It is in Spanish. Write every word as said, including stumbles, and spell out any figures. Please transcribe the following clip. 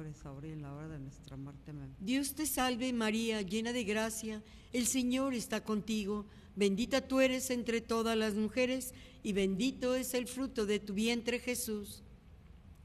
pecadores, ahora y en la hora de nuestra muerte. Amén. Dios te salve María, llena de gracia, el Señor está contigo. Bendita tú eres entre todas las mujeres, y bendito es el fruto de tu vientre Jesús.